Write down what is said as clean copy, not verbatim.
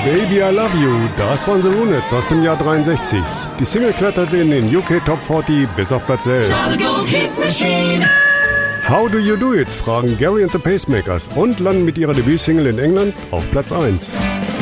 Baby I Love You, das waren The Ronettes aus dem Jahr 63. Die Single kletterte in den UK Top 40 bis auf Platz 11. How Do You Do It fragen Gary and the Pacemakers und landen mit ihrer Debütsingle in England auf Platz 1.